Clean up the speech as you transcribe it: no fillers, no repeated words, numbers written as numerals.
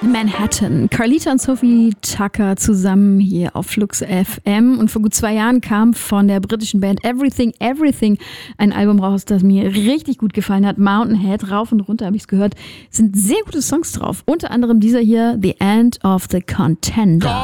Manhattan. Carlita und Sophie Tucker zusammen hier auf Flux FM. Und vor gut 2 Jahren kam von der britischen Band Everything Everything ein Album raus, das mir richtig gut gefallen hat. Mountainhead, rauf und runter habe ich es gehört. Sind sehr gute Songs drauf. Unter anderem dieser hier, The End of the Contender.